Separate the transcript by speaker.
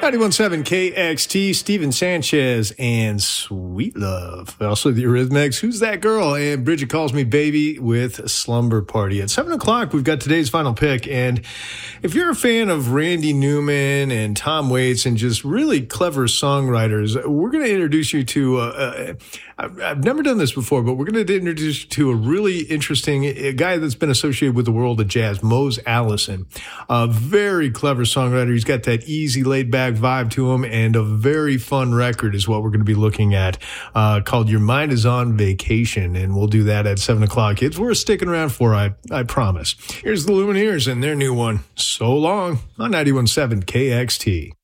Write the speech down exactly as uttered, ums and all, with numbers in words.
Speaker 1: ninety-one point seven K X T, Steven Sanchez and Sweet Love. Also the Eurythmics, Who's That Girl? And Bridget Calls Me Baby with Slumber Party. At seven o'clock, we've got today's final pick. And if you're a fan of Randy Newman and Tom Waits and just really clever songwriters, we're going to introduce you to, uh, uh, I've never done this before, but we're going to introduce you to a really interesting a guy that's been associated with the world of jazz, Mose Allison. A very clever songwriter. He's got that easy, laid-back vibe to him, and a very fun record is what we're going to be looking at, uh, called Your Mind Is on Vacation, and we'll do that at seven o'clock. It's worth sticking around for, I, I promise. Here's the Lumineers and their new one, So Long, on ninety-one point seven K X T.